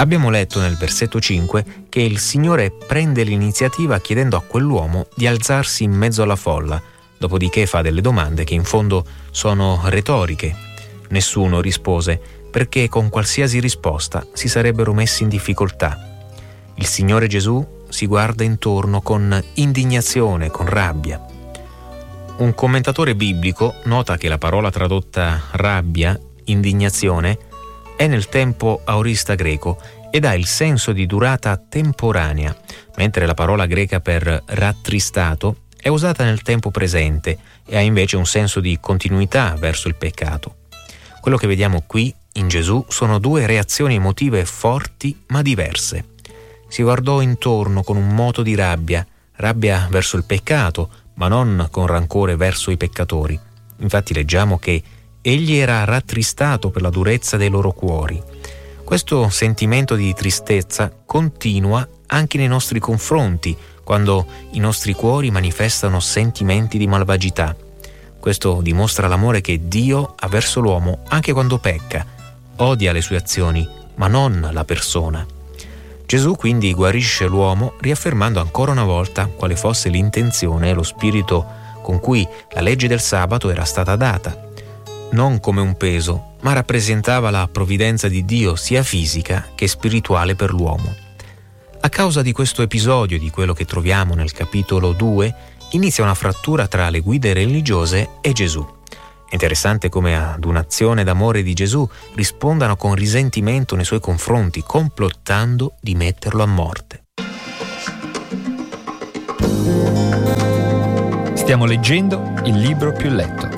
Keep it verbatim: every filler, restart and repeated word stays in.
Abbiamo letto nel versetto cinque che il Signore prende l'iniziativa chiedendo a quell'uomo di alzarsi in mezzo alla folla, dopodiché fa delle domande che in fondo sono retoriche. Nessuno rispose, perché con qualsiasi risposta si sarebbero messi in difficoltà. Il Signore Gesù si guarda intorno con indignazione, con rabbia. Un commentatore biblico nota che la parola tradotta rabbia, indignazione, è nel tempo aorista greco ed ha il senso di durata temporanea, mentre la parola greca per rattristato è usata nel tempo presente e ha invece un senso di continuità verso il peccato. Quello che vediamo qui in Gesù sono due reazioni emotive forti ma diverse. Si guardò intorno con un moto di rabbia, rabbia verso il peccato, ma non con rancore verso i peccatori. Infatti leggiamo che egli era rattristato per la durezza dei loro cuori. Questo sentimento di tristezza continua anche nei nostri confronti, quando i nostri cuori manifestano sentimenti di malvagità. Questo dimostra l'amore che Dio ha verso l'uomo anche quando pecca. Odia le sue azioni, ma non la persona. Gesù quindi guarisce l'uomo riaffermando ancora una volta quale fosse l'intenzione e lo spirito con cui la legge del sabato era stata data. Non come un peso, ma rappresentava la provvidenza di Dio sia fisica che spirituale per l'uomo. A causa di questo episodio, di quello che troviamo nel capitolo due, inizia una frattura tra le guide religiose e Gesù. È interessante come ad un'azione d'amore di Gesù rispondano con risentimento nei suoi confronti, complottando di metterlo a morte. Stiamo leggendo il libro più letto.